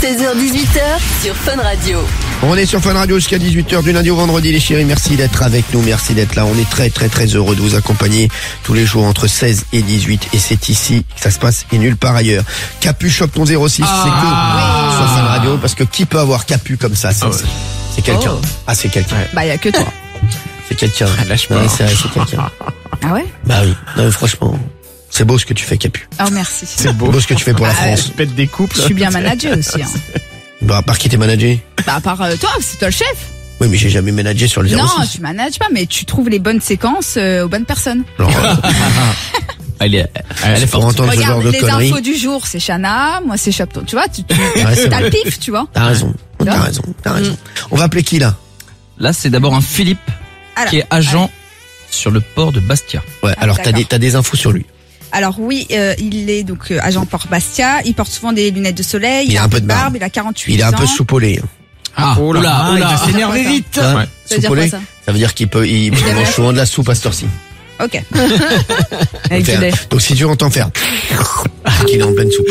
16h-18h sur Fun Radio. On est sur Fun Radio jusqu'à 18h du lundi au vendredi, les chéris. Merci d'être avec nous, merci d'être là. On est très très très heureux de vous accompagner tous les jours entre 16 et 18. Et c'est ici que ça se passe et nulle part ailleurs. Capu chope ton 06, c'est que sur Fun Radio, parce que qui peut avoir Capu comme ça? C'est quelqu'un. C'est quelqu'un. Bah, y a que toi. C'est quelqu'un. Lâche-moi. Ouais, c'est quelqu'un. Ah ouais? Bah oui. Non, franchement, c'est beau ce que tu fais, Capu. Oh, merci. C'est beau ce que tu fais pour la France. Pète des couples. Je suis bien managée aussi, hein. Bah, à part qui t'es managé? Bah, à part toi, c'est toi le chef. Oui, mais j'ai jamais managé sur le 06. Non, tu manages pas, mais tu trouves les bonnes séquences aux bonnes personnes. Non, Elle est pour forte. entendre ce genre Regarde, de les conneries. infos du jour, c'est Chana, moi c'est Chapton. Tu vois, c'est t'as vrai. le pif, tu vois. T'as raison. T'as raison. On va appeler qui, là? Là, c'est d'abord un Philippe Alors, qui est agent sur le port de Bastia. Ouais, alors d'accord. t'as des infos sur lui. Alors oui, il est donc agent Port Bastia. Il porte souvent des lunettes de soleil. Il a un peu de barbe. Il a 48 Il est un ans. peu soupolé. Ah, il va s'énerver ça. vite. Hein, Ouais. Ça veut dire soupolé, quoi, ça? ça veut dire qu'il mange souvent de la soupe à cette heure-ci. Ok. Avec du lait. Donc si tu entends faire c'est qu'il est en pleine soupe.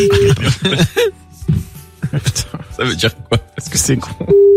Ça veut dire quoi? Est-ce que c'est con?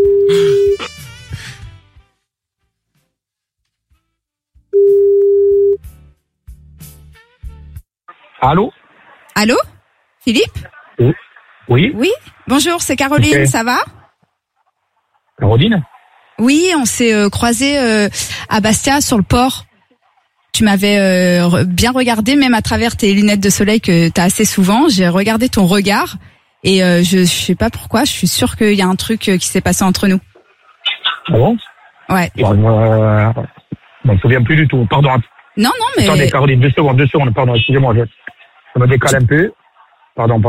Allô? Allô, Philippe? Oui, Oui. Bonjour, c'est Caroline. Ok. Ça va? Caroline? Oui, on s'est croisés à Bastia sur le port. Tu m'avais bien regardé, même à travers tes lunettes de soleil que t'as assez souvent. J'ai regardé ton regard et je sais pas pourquoi. Je suis sûre qu'il y a un truc qui s'est passé entre nous. Ah bon? Ouais. Je me souviens plus du tout. Pardon. Non, mais Attendez, Caroline, 2 secondes. Pardon, excusez-moi. Je me décale un peu. Pardon.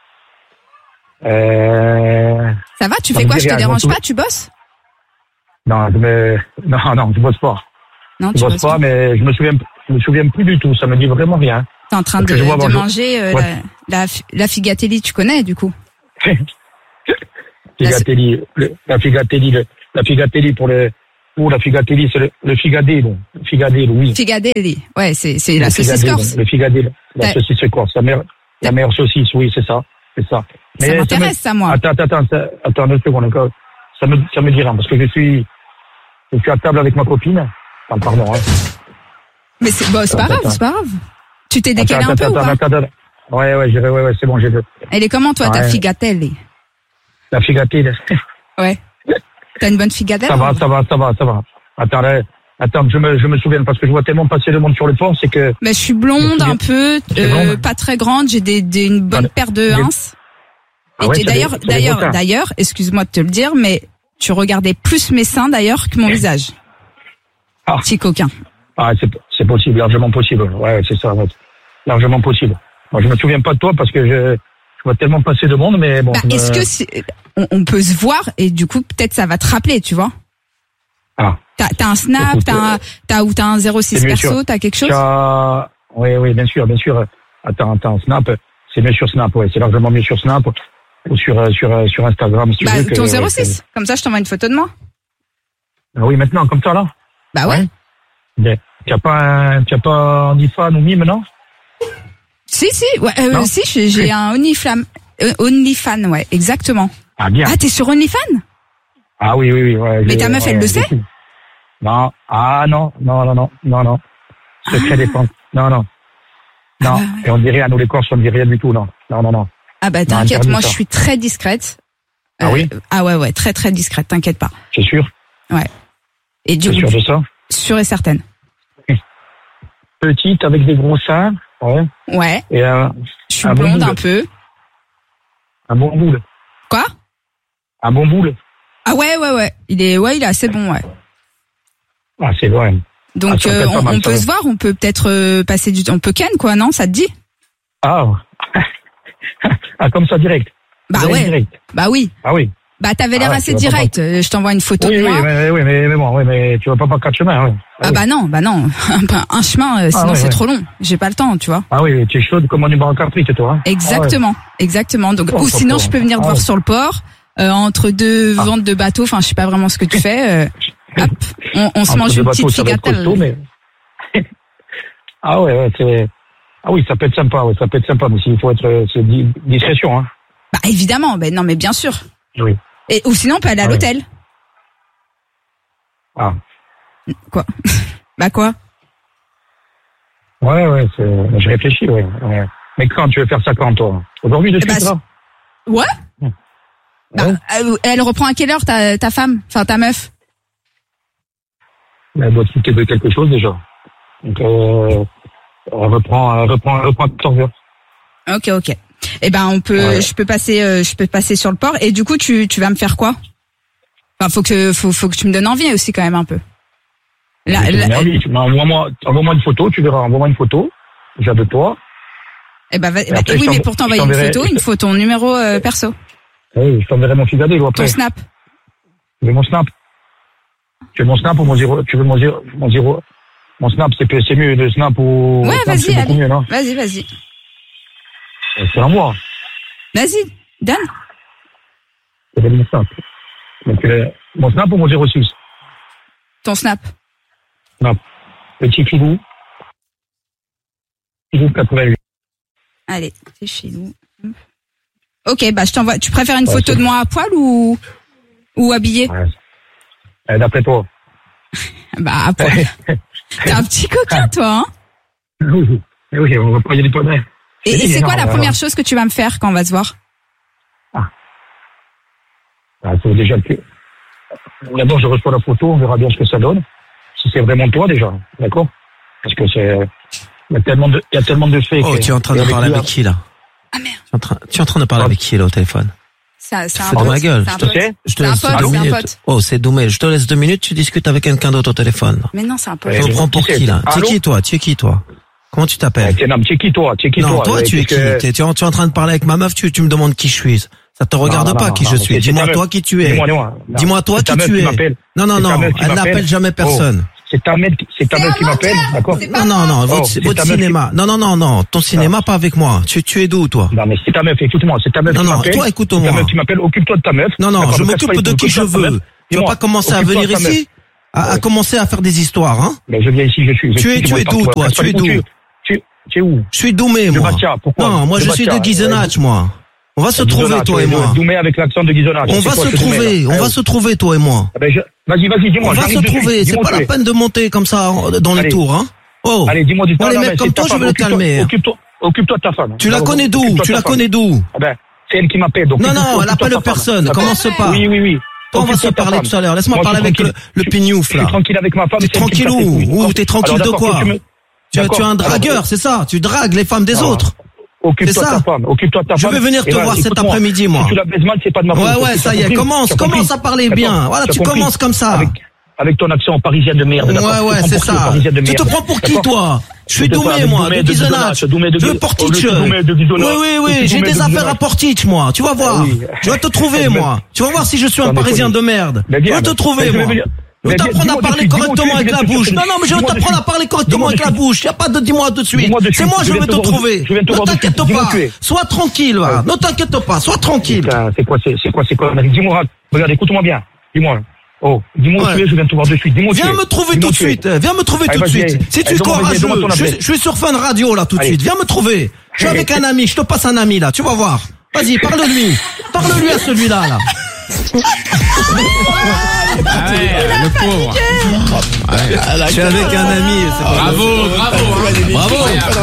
ça va? Tu ça fais me quoi? dit Je te rien, dérange je m'en pas? Tu bosses? Non, je bosse pas. Non, Je tu bosse bosses pas, pas. mais je me souviens plus du tout. Ça me dit vraiment rien. T'es en train Parce que je vois de bonjour. manger Ouais. la figatelli. Tu connais du coup? Figatelli, la figatelli pour la figatelli, c'est le figadello. Figadello, oui. Figadelli. Ouais, c'est la Le saucisse figadello, corse. Le figadello, la Ouais. saucisse corse. La meilleure saucisse, oui, c'est ça. Ça m'intéresse, ça, moi. Attends, 2 secondes encore. Ça me dit rien, parce que je suis à table avec ma copine. Enfin, pardon, hein. Mais c'est pas grave, c'est pas grave. Tu t'es décalé un peu ou pas? Attends. Ouais, c'est bon, j'ai vu. Elle est comment, toi, ta Ouais. figatelli? La figatelle. Ouais. T'as une bonne figatelle? Ça va. Attends, je me souviens, parce que je vois tellement passer le monde sur le pont, c'est que... Mais je suis blonde un peu, Tu es blonde? pas très grande, j'ai une bonne paire de ins. Ah ouais, Et ça fait longtemps. d'ailleurs, excuse-moi de te le dire, mais tu regardais plus mes seins d'ailleurs que mon visage. Ah. Petit coquin. Ah, c'est possible, largement possible. Ouais, c'est ça, ouais. Largement possible. Moi, je me souviens pas de toi parce que je vois tellement passer de monde, mais bon. Est-ce que on peut se voir et du coup peut-être ça va te rappeler, tu vois? Ah. T'as un snap, Écoute, t'as un 06 c'est mieux perso, sûr. t'as quelque chose? Oui, bien sûr. Attends, Snap, c'est mieux sur Snap, ouais, c'est largement mieux sur Snap ou sur Instagram, si tu veux. Ton 06. Comme ça, je t'envoie une photo de moi. Ah oui, maintenant, comme ça, là. Bah ouais. Bien. Tu as pas OnlyFans ou Mime, non? Si, ouais, Non. si, j'ai un OnlyFans, ouais, exactement. Ah, bien. Ah, t'es sur OnlyFans? Ah oui, ouais. Mais ta meuf, elle le sait? Non. Ah, non. Secret défense. Non. Ah, Et on dit rien, nous les Corses, on dit rien du tout, non. Ah bah Non, t'inquiète, interdit, moi ça. je suis très discrète. Ah oui? Ah ouais, très très discrète, t'inquiète pas. C'est sûr? Ouais. Et du C'est sûr coup, de ça? sûre et certaine. Petite, avec des gros seins, ouais. Ouais, Et je suis un bon blonde boule. un peu. Un bon boule. Quoi? Un bon boule. Ah ouais, il est assez bon, ouais. Ah, c'est vrai. Donc Ah, ça peut être pas mal, on ça, peut ouais. se voir, on peut peut-être passer on peut ken quoi, non? Ça te dit? Ah. Ah, comme ça, direct. Bah ouais. Direct. Bah oui. Ah oui. Bah t'avais l'air ouais, assez tu vas pas direct. Je t'envoie une photo de moi. mais tu vas pas par 4 chemins, ouais. Ah bah non. Un chemin, sinon ouais, c'est ouais. trop long. J'ai pas le temps, tu vois. Ah oui, tu es chaude comme on est en cartrice, toi, hein. Exactement. Donc, ou sinon je peux venir te voir sur le port, entre deux ventes de bateaux. Enfin, je sais pas vraiment ce que tu fais. Hop, on se mange une petite figatelle. Ah ouais, c'est. Ah oui, ça peut être sympa, mais s'il faut être, c'est discrétion, hein. Bah évidemment, non mais bien sûr. Oui. Ou sinon on peut aller à Ah oui. l'hôtel. Ah. Quoi? Bah quoi? Ouais, je réfléchis, ouais. Mais quand tu veux faire ça quand, toi? Aujourd'hui, de suite, là? Ouais. Bah, Ouais. elle reprend à quelle heure ta femme, enfin ta meuf? Elle doit quitter de quelque chose, déjà. Donc, elle reprend à 14h. Ok. Eh ben je peux passer sur le port et du coup tu vas me faire quoi? Enfin faut que tu me donnes envie aussi quand même un peu. Envoie-moi une photo, tu verras, envoie-moi une photo, déjà de toi. Eh ben après, oui, mais pour t'envoyer il me faut ton numéro perso. Oui, je t'enverrai mon figadé, après. Ton snap. Tu veux mon snap? Tu veux mon snap ou mon zéro? Tu veux mon zéro? Mon snap, c'est mieux, le snap ou... Ouais, snap, vas-y, c'est beaucoup allez. mieux, non? Vas-y. C'est à moi. Vas-y, donne. C'est mon snap. Donc, mon snap ou mon 06? Ton snap. Snap. Petit Filou. Filou 88. Allez, c'est chez nous. Ok, je t'envoie. Tu préfères une photo de moi à poil ou habillé? Ouais. D'après toi. À poil. T'es un petit coquin, toi, hein? Oui, on va pas y aller pas mal. Et c'est quoi la première chose que tu vas me faire quand on va se voir? C'est déjà que... D'abord, je reçois la photo, on verra bien ce que ça donne. Si c'est vraiment toi, déjà. D'accord? Parce que il y a tellement de faits. Oh, tu es en train de parler avec qui, là? Ah, merde. Tu es en train de parler avec qui, là, au téléphone? C'est un Fais pote. de ma gueule. C'est un Je te pote. sais. Je te C'est un laisse pote, 2 c'est un minutes. pote. Oh, c'est Doumé. Je te laisse 2 minutes, tu discutes avec quelqu'un d'autre au téléphone. Mais non, c'est un pote. Tu me prends pour qui, là? Tu es qui, toi? Comment tu t'appelles? Tu es qui, toi? Non, toi, tu es qui? Tu es en train de parler avec ma meuf, tu me demandes qui je suis. Ça te regarde pas qui je suis. Dis-moi toi qui tu es. Dis-moi toi qui tu es. Non, elle n'appelle jamais personne. C'est ta meuf qui m'appelle, d'accord? Non, votre cinéma. Non, ton cinéma pas avec moi. Tu es d'où, toi? Non, mais c'est ta meuf, écoute-moi, c'est ta meuf qui m'appelle. Non, toi, écoute-moi. C'est ta meuf qui m'appelle, occupe-toi de ta meuf. Non, je m'occupe de qui je veux. Tu vas pas commencer à venir ici, à commencer à faire des histoires, hein? Mais je viens ici, je suis. Tu es d'où, toi? Tu es d'où? Tu es où? Je suis Doumé, moi. Non, moi, je suis de Guizenach, moi. On va se trouver, toi et moi. Doumé avec l'accent de Guizenach. On va se trouver, toi et moi. Vas-y, dis-moi. On va se trouver, c'est pas la peine de monter comme ça dans les tours, hein. Oh. Allez, dis-moi du temps. Les mecs comme toi, je vais le calmer. Occupe-toi de ta femme. Tu la connais d'où? C'est elle qui m'appelle. Non, elle appelle personne. Commence pas. Oui. On va se parler tout à l'heure. Laisse-moi parler avec le pignouf, là. Je suis tranquille avec ma femme. T'es tranquille où? T'es tranquille de quoi? Tu es un dragueur, c'est ça? Tu dragues les femmes des autres. Occupe-toi de ta femme. Je vais venir te voir cet après-midi, moi. Si tu la baises mal, c'est pas de ma faute. Ouais, ça y est, commence à parler bien. Voilà, tu commences comme ça. Avec ton accent parisien de merde. Ouais, c'est ça. Tu te prends pour qui, toi? Je suis Doumé, moi, de Guizenach. De Portich. Oui, j'ai des affaires à Portich, moi. Tu vas voir. Je vais te trouver, moi. Tu vas voir si je suis un parisien de merde. Je vais te trouver, moi. Je vais t'apprendre à parler correctement avec la bouche. Non, mais je vais t'apprendre à parler correctement avec la bouche. Y a pas de dis-moi tout de suite. C'est moi, je vais te trouver. Ne t'inquiète pas. Sois tranquille, va. Ne t'inquiète pas. Sois tranquille. C'est quoi? Dis-moi, regarde, écoute-moi bien. Dis-moi. Oh, dis-moi où tu es, je viens te voir de suite. Dis-moi où tu es. Viens me trouver tout de suite. Viens me trouver tout de suite. Si tu es courageux, je suis sur Fun Radio, là, tout de suite. Viens me trouver. Je suis avec un ami. Je te passe un ami, là. Tu vas voir. Vas-y, parle-lui. Parle-lui à celui-là, là. Le pauvre. Je suis avec un ami. Bravo.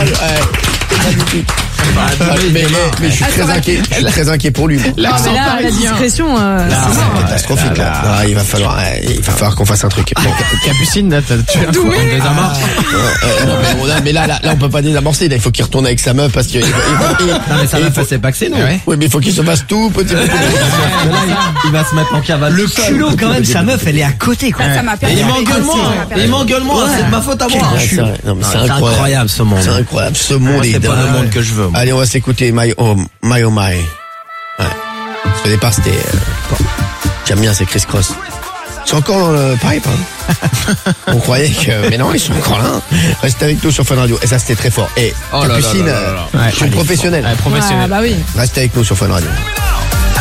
Mais je suis très inquiet. Je suis très inquiet pour lui. Non, mais là, la discrétion, C'est catastrophique, là. Ah, il va falloir qu'on fasse un truc. Capucine, là, tu viens de désamorcer. Mais là, on peut pas désamorcer. Là, il faut qu'il retourne avec sa meuf parce que. Non, mais ça va passer pas que c'est nous. Oui, mais il faut qu'il se fasse tout petit peu. Il va se mettre en cavale. Le culot, quand même, sa meuf, elle est à côté, quoi. Ça m'a perdu. Il m'engueule moi. C'est de ma faute à moi. C'est incroyable, ce monde. C'est incroyable. Ce monde est C'est pas le dingue. monde que je veux. Allez, on va s'écouter My Oh My. Ouais. Au départ, c'était. J'aime bien, c'est Criss Cross. Ils sont encore dans le pipe, hein. On croyait que. Mais non, ils sont encore là. Restez avec nous sur Fun Radio. Et ça, c'était très fort. Et Capucine, je suis professionnel. Ah, bah oui. Restez avec nous sur Fun Radio.